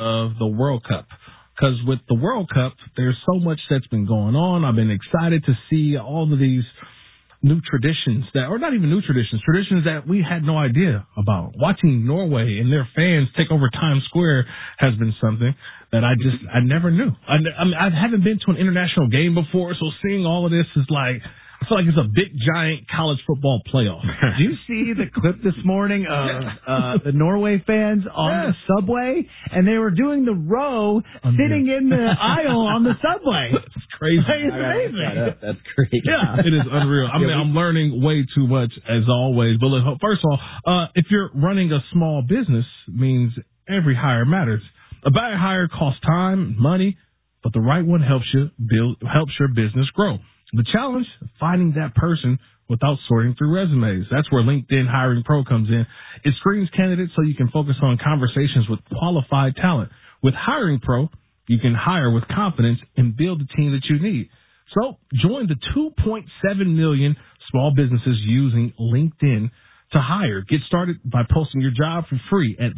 of the World Cup. Because with the World Cup, there's so much that's been going on. I've been excited to see all of these new traditions or not even new traditions that we had no idea about. Watching Norway and their fans take over Times Square has been something that I never knew. I haven't been to an international game before, so seeing all of this is like, I feel like it's a big, giant college football playoff. Did you see the clip this morning of the Norway fans on the subway? And they were doing the row sitting in the aisle on the subway. It's crazy. It's amazing. That's great. Yeah, it is unreal. I mean, I'm learning way too much, as always. But look, first of all, if you're running a small business, means every hire matters. A bad hire costs time, money, but the right one helps your business grow. The challenge, finding that person without sorting through resumes. That's where LinkedIn Hiring Pro comes in. It screens candidates so you can focus on conversations with qualified talent. With Hiring Pro, you can hire with confidence and build the team that you need. So join the 2.7 million small businesses using LinkedIn to hire. Get started by posting your job for free at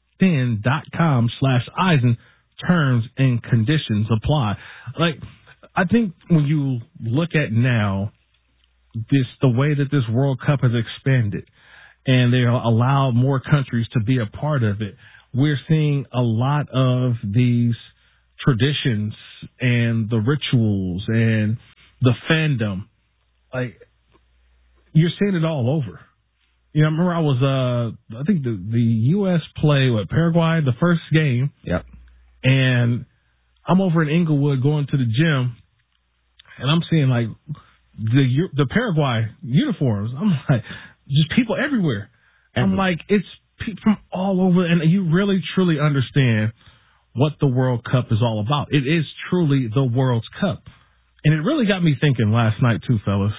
linkedin.com/Eisen. Terms and conditions apply. I think when you look at now the way that this World Cup has expanded and they allow more countries to be a part of it, we're seeing a lot of these traditions and the rituals and the fandom. Like, you're seeing it all over. You know, I remember I was, I think the U.S. play with Paraguay, the first game. Yep. And I'm over in Inglewood going to the gym. And I'm seeing, like, the Paraguay uniforms. I'm like, just people everywhere. I'm like, it's people from all over. And you really, truly understand what the World Cup is all about. It is truly the World's Cup. And it really got me thinking last night, too, fellas.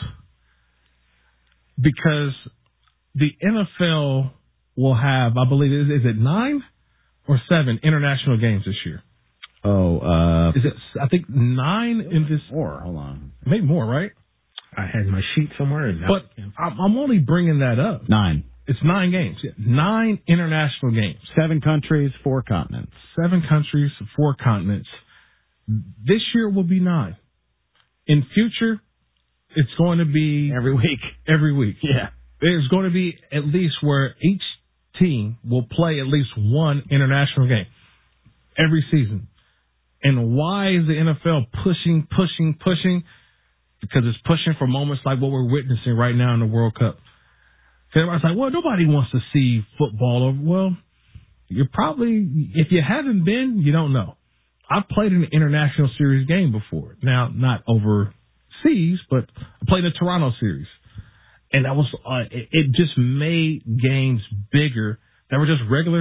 Because the NFL will have, I believe, is it 9 or 7 international games this year? Is it? I think 9 in this. 4. Hold on, maybe more, right? I had my sheet somewhere. But I'm only bringing that up. 9. It's 9 games. 9 international games. 7 countries, 4 continents. 7 countries, 4 continents. This year will be 9. In future, it's going to be every week. Every week. Yeah. There's going to be at least where each team will play at least one international game every season. And why is the NFL pushing? Because it's pushing for moments like what we're witnessing right now in the World Cup. So everybody's like, well, nobody wants to see football. Well, you're probably, if you haven't been, you don't know. I've played in an international series game before. Now, not overseas, but I played in a Toronto series. And that was, it just made games bigger that were just regular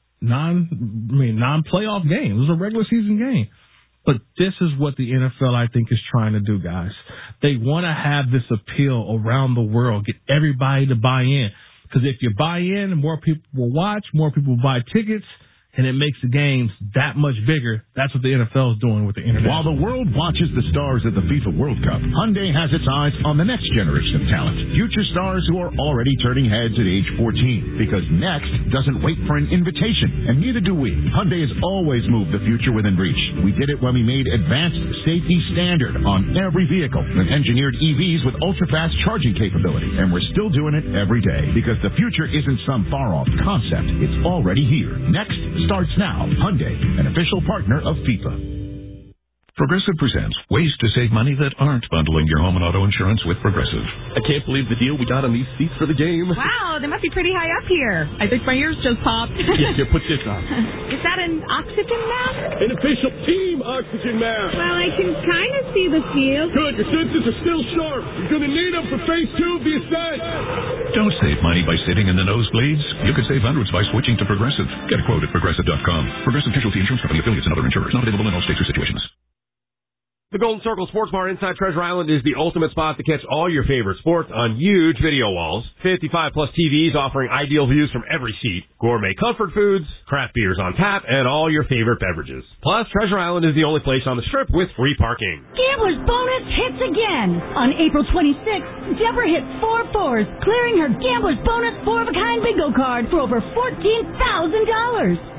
non-playoff games. It was a regular season game. But this is what the NFL, I think, is trying to do, guys. They want to have this appeal around the world, get everybody to buy in. Because if you buy in, more people will watch, more people will buy tickets, and it makes the games that much bigger. That's what the NFL is doing with the internet. While the world watches the stars at the FIFA World Cup, Hyundai has its eyes on the next generation of talent. Future stars who are already turning heads at age 14. Because next doesn't wait for an invitation, and neither do we. Hyundai has always moved the future within reach. We did it when we made advanced safety standard on every vehicle and engineered EVs with ultra-fast charging capability. And we're still doing it every day. Because the future isn't some far-off concept. It's already here. Next starts now. Hyundai, an official partner of FIFA. Progressive presents ways to save money that aren't bundling your home and auto insurance with Progressive. I can't believe the deal we got on these seats for the game. Wow, they must be pretty high up here. I think my ears just popped. Here, put this on. Is that an oxygen mask? An official team oxygen mask. Well, I can kind of see the field. Good, your senses are still sharp. You're going to need them for phase 2 of the ascent. Don't save money by sitting in the nosebleeds. You could save hundreds by switching to Progressive. Get a quote at Progressive.com. Progressive Casualty Insurance Company, affiliates, and other insurers. Not available in all states or situations. The Golden Circle Sports Bar inside Treasure Island is the ultimate spot to catch all your favorite sports on huge video walls. 55-plus TVs offering ideal views from every seat. Gourmet comfort foods, craft beers on tap, and all your favorite beverages. Plus, Treasure Island is the only place on the Strip with free parking. Gambler's Bonus hits again. On April 26th, Deborah hit 4 fours, clearing her Gambler's Bonus 4-of-a-kind bingo card for over $14,000.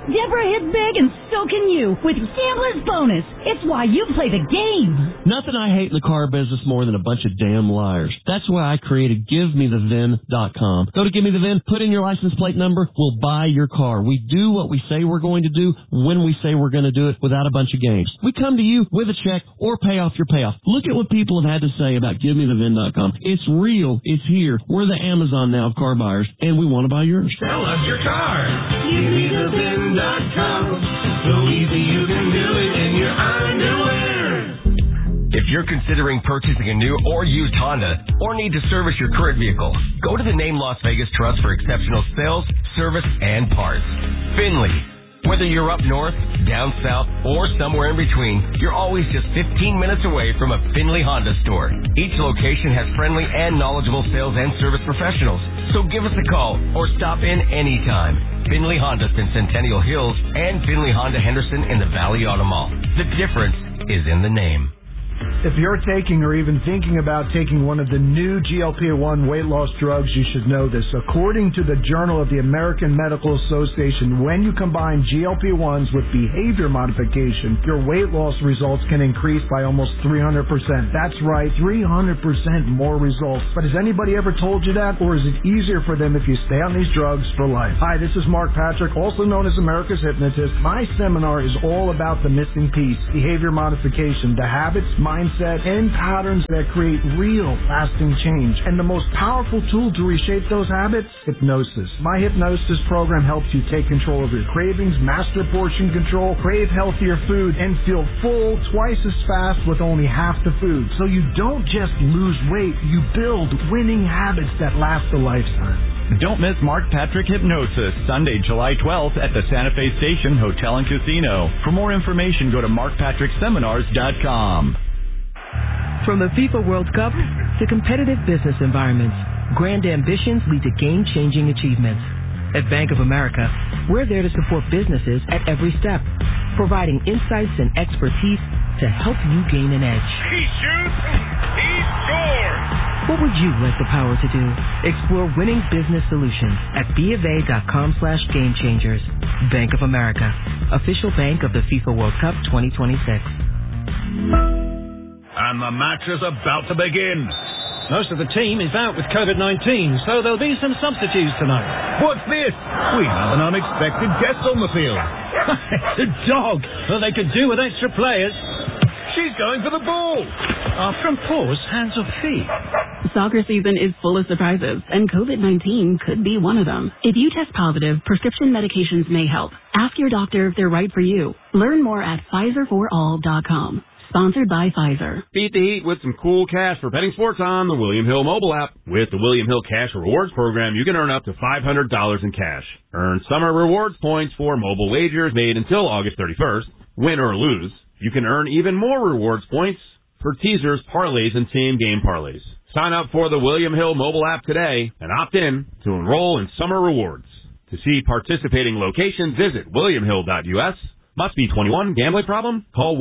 Deborah hits big and so can you with Gambler's Bonus. It's why you play the game. Nothing I hate in the car business more than a bunch of damn liars. That's why I created GiveMeTheVIN.com. Go to Give Me the VIN, put in your license plate number, we'll buy your car. We do what we say we're going to do when we say we're going to do it without a bunch of games. We come to you with a check or pay off your payoff. Look at what people have had to say about GiveMeTheVIN.com. It's real. It's here. We're the Amazon now of car buyers, and we want to buy yours. Sell us your car. GiveMeTheVIN.com. So easy you can do it in your underwear. If you're considering purchasing a new or used Honda or need to service your current vehicle, go to the Name Las Vegas Trust for exceptional sales, service, and parts. Finley. Whether you're up north, down south, or somewhere in between, you're always just 15 minutes away from a Finley Honda store. Each location has friendly and knowledgeable sales and service professionals. So give us a call or stop in anytime. Finley Honda in Centennial Hills and Finley Honda Henderson in the Valley Auto Mall. The difference is in the name. If you're taking or even thinking about taking one of the new GLP-1 weight loss drugs, you should know this. According to the Journal of the American Medical Association, when you combine GLP-1s with behavior modification, your weight loss results can increase by almost 300%. That's right, 300% more results. But has anybody ever told you that? Or is it easier for them if you stay on these drugs for life? Hi, this is Mark Patrick, also known as America's Hypnotist. My seminar is all about the missing piece, behavior modification, the habits, mindset, and patterns that create real lasting change. And the most powerful tool to reshape those habits? Hypnosis. My hypnosis program helps you take control of your cravings, master portion control, crave healthier food, and feel full twice as fast with only half the food. So you don't just lose weight, you build winning habits that last a lifetime. Don't miss Mark Patrick Hypnosis, Sunday, July 12th at the Santa Fe Station Hotel and Casino. For more information, go to markpatrickseminars.com. From the FIFA World Cup to competitive business environments, grand ambitions lead to game-changing achievements. At Bank of America, we're there to support businesses at every step, providing insights and expertise to help you gain an edge. He shoots, he scores! What would you like the power to do? Explore winning business solutions at BofA.com/gamechangers. Bank of America, official bank of the FIFA World Cup 2026. And the match is about to begin. Most of the team is out with COVID-19, so there'll be some substitutes tonight. What's this? We have an unexpected guest on the field. It's a dog. Well, they could do with extra players. She's going for the ball. From paws, hands or feet. Soccer season is full of surprises, and COVID-19 could be one of them. If you test positive, prescription medications may help. Ask your doctor if they're right for you. Learn more at PfizerForAll.com. Sponsored by Pfizer. Beat the heat with some cool cash for betting sports on the William Hill mobile app. With the William Hill Cash Rewards program, you can earn up to $500 in cash. Earn summer rewards points for mobile wagers made until August 31st. Win or lose, you can earn even more rewards points for teasers, parlays, and same-game parlays. Sign up for the William Hill mobile app today and opt in to enroll in summer rewards. To see participating locations, visit williamhill.us. Must be 21. Gambling problem? Call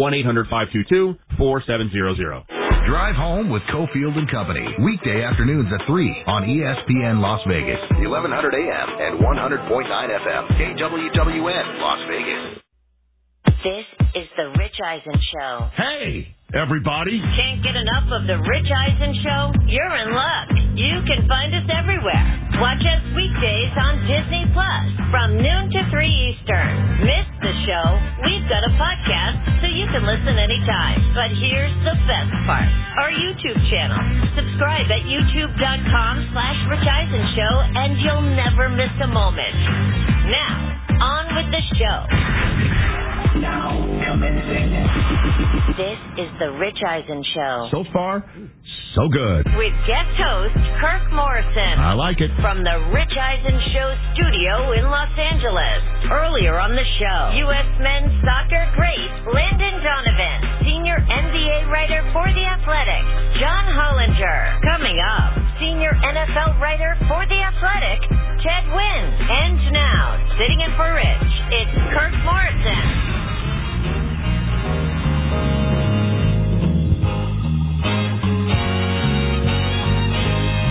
1-800-522-4700. Drive home with Cofield and Company. Weekday afternoons at 3 on ESPN Las Vegas. 1100 AM and 100.9 FM. KWWN Las Vegas. This is the Rich Eisen Show. Hey, everybody. Can't get enough of the Rich Eisen Show? You're in luck. You can find us everywhere. Watch us weekdays on Disney Plus from noon to 3 Eastern. Miss the show? We've got a podcast so you can listen anytime. But here's the best part. Our YouTube channel. Subscribe at youtube.com/Rich Eisen Show and you'll never miss a moment. Now, on with the show. Now commencing. This is the Rich Eisen Show. So far, so good. With guest host Kirk Morrison. I like it. From the Rich Eisen Show studio in Los Angeles. Earlier on the show, U.S. men's soccer great Landon Donovan, senior NBA writer for The Athletic, John Hollinger. Coming up, senior NFL writer for The Athletic, Ted Wynn. And now, sitting in for Rich, it's Kirk Morrison.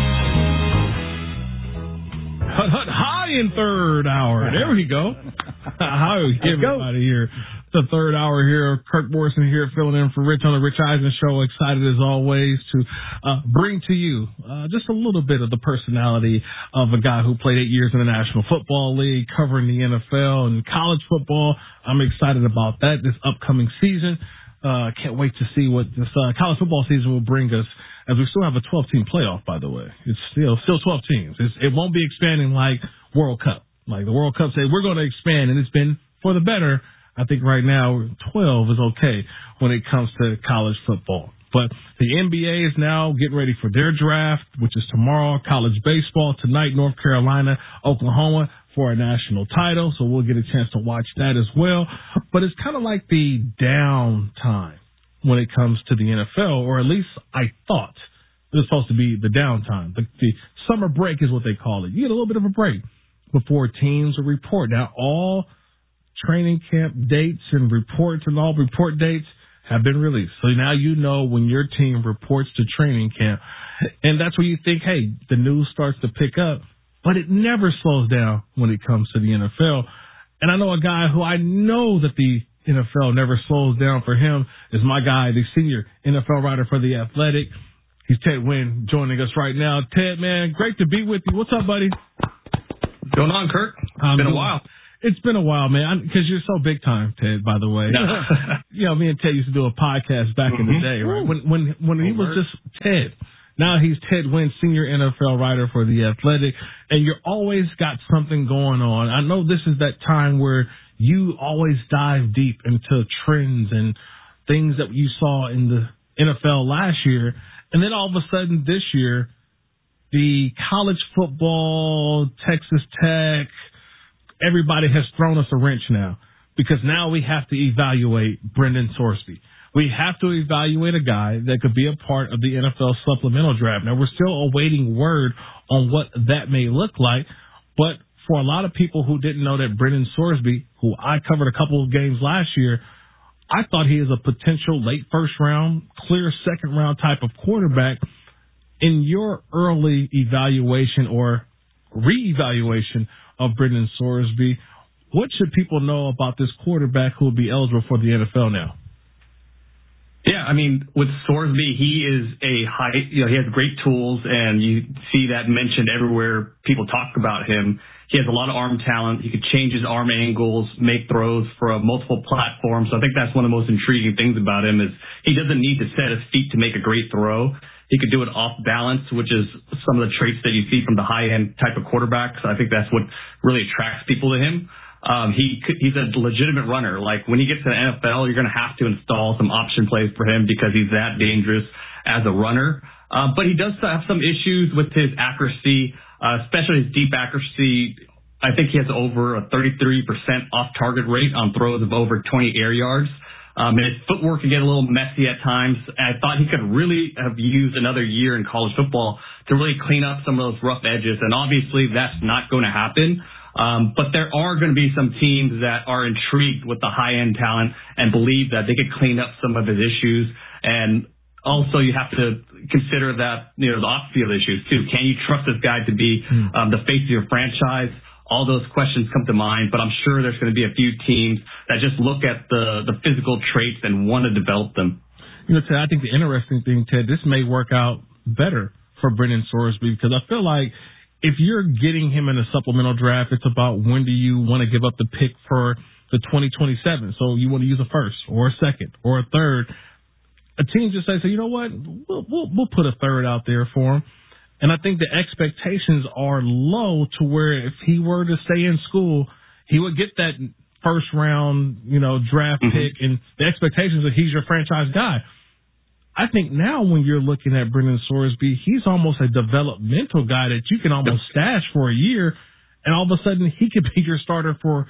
High in third hour. There we go. How are everybody here? It's the third hour here. Kirk Morrison here filling in for Rich on the Rich Eisen Show. Excited as always to bring to you just a little bit of the personality of a guy who played 8 years in the National Football League, covering the NFL and college football. I'm excited about that this upcoming season. Can't wait to see what this college football season will bring us, as we still have a 12-team playoff, by the way. It's still 12 teams. It won't be expanding like World Cup. Like the World Cup said, we're going to expand, and it's been for the better. I think right now 12 is okay when it comes to college football. But the NBA is now getting ready for their draft, which is tomorrow. College baseball tonight, North Carolina, Oklahoma for a national title. So we'll get a chance to watch that as well. But it's kind of like the downtime when it comes to the NFL, or at least I thought it was supposed to be the downtime. The summer break is what they call it. You get a little bit of a break before teams will report. Now, all training camp dates and reports and all report dates have been released. So now you know when your team reports to training camp. And that's where you think, hey, the news starts to pick up. But it never slows down when it comes to the NFL. And I know a guy who I know that the NFL never slows down for him is my guy, the senior NFL writer for The Athletic. He's Ted Wynn joining us right now. Ted, man, great to be with you. What's up, buddy? What's going on, Kirk? It's been a while. It's been a while, man, because you're so big time, Ted, by the way. You know, me and Ted used to do a podcast back in the day, right? When he was just Ted. Now he's Ted Wynn, senior NFL writer for The Athletic, and you're always got something going on. I know this is that time where you always dive deep into trends and things that you saw in the NFL last year, and then all of a sudden this year, the college football, Texas Tech, everybody has thrown us a wrench now, because now we have to evaluate Brendan Sorsby. We have to evaluate a guy that could be a part of the NFL supplemental draft. Now, we're still awaiting word on what that may look like, but for a lot of people who didn't know that Brendan Sorsby, who I covered a couple of games last year, I thought he is a potential late first round, clear second round type of quarterback. In your early evaluation or reevaluation of Brendan Sorsby, what should people know about this quarterback who will be eligible for the NFL now? Yeah, I mean, with Sorsby, he is he has great tools, and you see that mentioned everywhere people talk about him. He has a lot of arm talent. He could change his arm angles, make throws for multiple platforms. So I think that's one of the most intriguing things about him is he doesn't need to set his feet to make a great throw. He could do it off balance, which is some of the traits that you see from the high-end type of quarterbacks. I think that's what really attracts people to him. He's a legitimate runner. Like when he gets to the NFL, you're going to have to install some option plays for him because he's that dangerous as a runner. But he does have some issues with his accuracy, especially his deep accuracy. I think he has over a 33% off-target rate on throws of over 20 air yards. And his footwork can get a little messy at times. And I thought he could really have used another year in college football to really clean up some of those rough edges. And obviously that's not going to happen. But there are going to be some teams that are intrigued with the high-end talent and believe that they could clean up some of his issues. And also you have to consider that, the off-field issues too. Can you trust this guy to be the face of your franchise? All those questions come to mind, but I'm sure there's going to be a few teams that just look at the physical traits and want to develop them. Ted, I think the interesting thing, Ted, this may work out better for Brendan Sorsby, because I feel like if you're getting him in a supplemental draft, it's about when do you want to give up the pick for the 2027. So you want to use a first or a second or a third. A team just says, so you know what, we'll put a third out there for him. And I think the expectations are low to where if he were to stay in school, he would get that first round, draft pick, and the expectations are he's your franchise guy. I think now when you're looking at Brendan Sorsby, he's almost a developmental guy that you can almost stash for a year, and all of a sudden he could be your starter for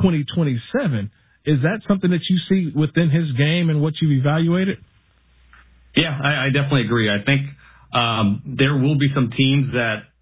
2027. Is that something that you see within his game and what you've evaluated? Yeah, I definitely agree. I think there will be some teams that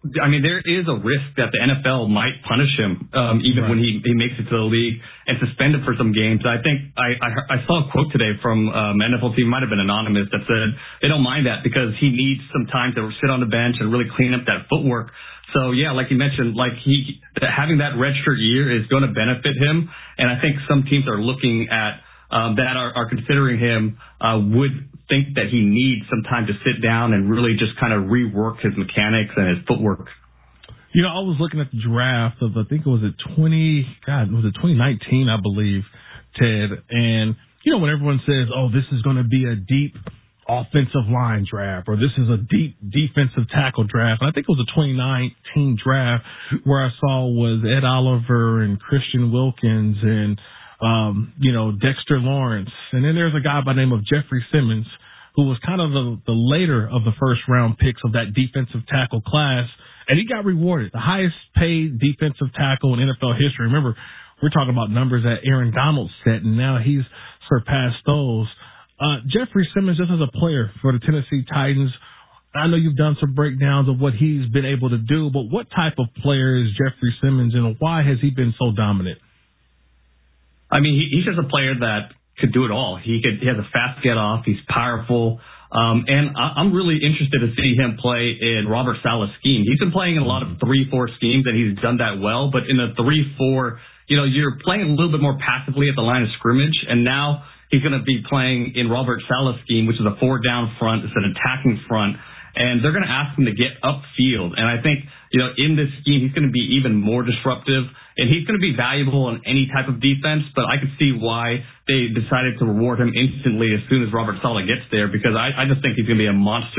I mean, there is a risk that the NFL might punish him, even when he makes it to the league and suspend him for some games. I think I saw a quote today from an NFL team, might have been anonymous, that said they don't mind that because he needs some time to sit on the bench and really clean up that footwork. So yeah, like you mentioned, having that redshirt year is going to benefit him. And I think some teams are looking at, that are considering him, would think that he needs some time to sit down and really just kind of rework his mechanics and his footwork. You know, I was looking at the draft of, I think it was 2019, I believe, Ted. And, you know, when everyone says, oh, this is going to be a deep offensive line draft, or this is a deep defensive tackle draft. And I think it was a 2019 draft where I saw was Ed Oliver and Christian Wilkins and, Dexter Lawrence. And then there's a guy by the name of Jeffrey Simmons, who was kind of the later of the first round picks of that defensive tackle class. And he got rewarded, the highest paid defensive tackle in NFL history. Remember, we're talking about numbers that Aaron Donald set, and now he's surpassed those. Jeffrey Simmons, just as a player for the Tennessee Titans, I know you've done some breakdowns of what he's been able to do, but what type of player is Jeffrey Simmons, and why has he been so dominant? I mean, he's just a player that could do it all. He has a fast get off. He's powerful. And I'm really interested to see him play in Robert Saleh's scheme. He's been playing in a lot of 3-4 schemes, and he's done that well. But in a 3-4, you're playing a little bit more passively at the line of scrimmage. And now he's going to be playing in Robert Saleh's scheme, which is a 4-down front. It's an attacking front. And they're going to ask him to get upfield. And I think, in this scheme, he's going to be even more disruptive. And he's going to be valuable in any type of defense, but I could see why they decided to reward him instantly as soon as Robert Saleh gets there, because I just think he's going to be a monster